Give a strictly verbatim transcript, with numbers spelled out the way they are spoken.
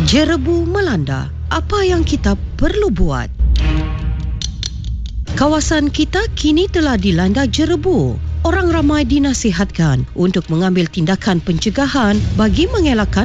Jerebu melanda. Apa yang kita perlu buat? Kawasan kita kini telah dilanda jerebu. Orang ramai dinasihatkan untuk mengambil tindakan pencegahan bagi mengelakkan